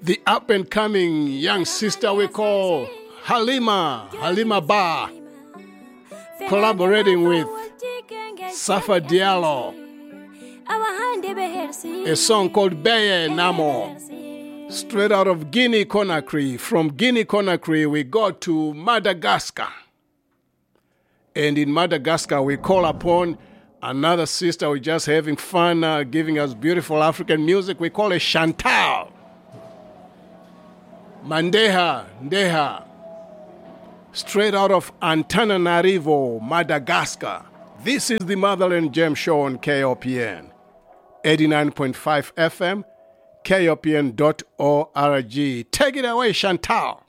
the up-and-coming young sister we call Halima Ba, collaborating with Safa Diallo, a song called Beye Namo, straight out of Guinea-Conakry. From Guinea-Conakry, we go to Madagascar. And in Madagascar, we call upon another sister. We're just having fun, giving us beautiful African music. We call her Chantal. Ndeha, straight out of Antananarivo, Madagascar. This is the Motherland Gem Show on KOPN. 89.5 FM, KOPN.org. Take it away, Chantal.